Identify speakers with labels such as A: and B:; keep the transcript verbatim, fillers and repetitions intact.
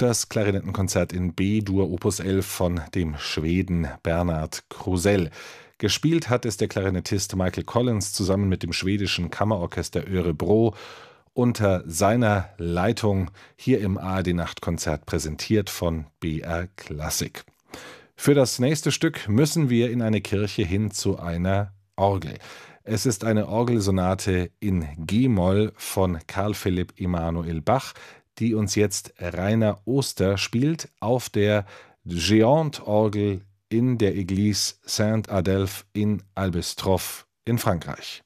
A: das Klarinettenkonzert in B-Dur Opus elf von dem Schweden Bernard Krusell. Gespielt hat es der Klarinettist Michael Collins zusammen mit dem schwedischen Kammerorchester Örebro unter seiner Leitung hier im A R D-Nachtkonzert, präsentiert von B R Klassik. Für das nächste Stück müssen wir in eine Kirche hin zu einer Orgel. Es ist eine Orgelsonate in G-Moll von Carl Philipp Emanuel Bach, die uns jetzt Rainer Oster spielt auf der Géant-Orgel in der Église Saint-Adelphe in Albestroff in Frankreich.